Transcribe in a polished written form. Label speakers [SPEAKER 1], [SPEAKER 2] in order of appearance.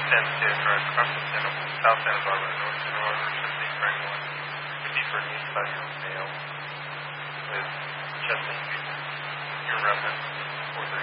[SPEAKER 1] 10 State Drive, Crescent, South Santa Barbara, North Santa Barbara, Chesapeake for anyone. Would be for a 85-year-old male with chest pain.